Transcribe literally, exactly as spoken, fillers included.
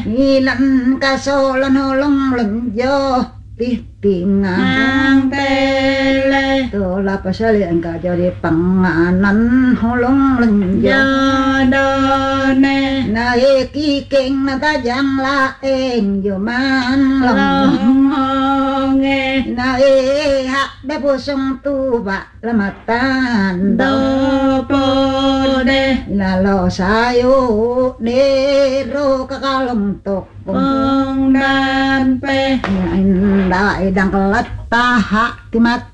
ilan kasolan holong lenjo pihtingan tele tola pasali engkau jadi panganan holong lenjo jadone na eki keng na tajang laeng joman long longe na e hak de pusung tu ba lamatan do dopode lalo sayo de ro kakalong tok pong dan pe Inda idang kelat taha timat